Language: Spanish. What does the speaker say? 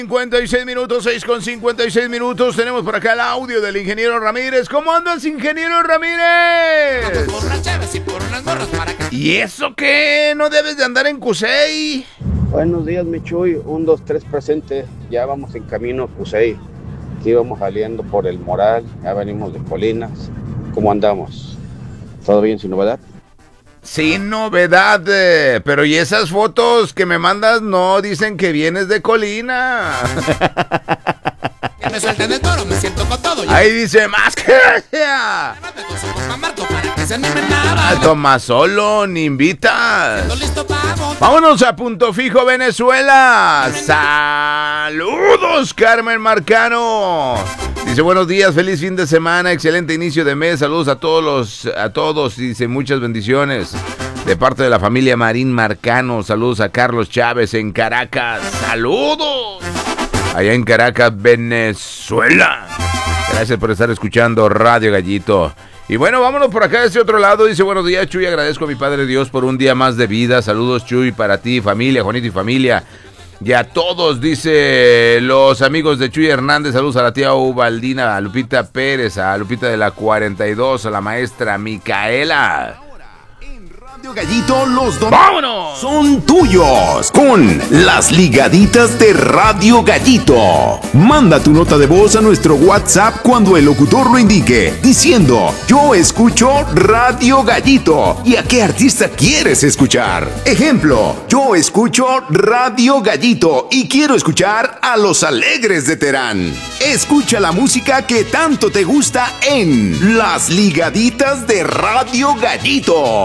56 minutos, 6:56 tenemos por acá el audio del ingeniero Ramírez. ¿Cómo andas, ingeniero Ramírez? ¿Y eso qué? ¿No debes de andar en Cusey? Buenos días, mi Chuy. 1, 2, 3 presente. Ya vamos en camino a Cusey. Aquí vamos saliendo por el Moral. Ya venimos de Colinas. ¿Cómo andamos? ¿Todo bien, sin novedad? Sin novedad, pero ¿y esas fotos que me mandas no dicen que vienes de Colina? Que me suelten de toro, me siento con todo. Ahí dice más que... Toma solo, ni invitas. Vámonos a Punto Fijo, Venezuela. Saludos, Carmen Marcano. Dice, buenos días, feliz fin de semana, excelente inicio de mes, saludos a todos, dice, muchas bendiciones de parte de la familia Marín Marcano, saludos a Carlos Chávez en Caracas, saludos, allá en Caracas, Venezuela. Gracias por estar escuchando Radio Gallito. Y bueno, vámonos por acá de este otro lado. Dice, buenos días, Chuy, agradezco a mi Padre Dios por un día más de vida. Saludos, Chuy, para ti, familia, Juanito y familia. Y a todos, dice los amigos de Chuy Hernández. Saludos a la tía Ubaldina, a Lupita Pérez, a Lupita de la 42, a la maestra Micaela. Radio Gallito, los ¡vámonos! Son tuyos con las ligaditas de Radio Gallito. Manda tu nota de voz a nuestro WhatsApp cuando el locutor lo indique, diciendo, yo escucho Radio Gallito. ¿Y a qué artista quieres escuchar? Ejemplo, yo escucho Radio Gallito y quiero escuchar a Los Alegres de Terán. Escucha la música que tanto te gusta en las ligaditas de Radio Gallito.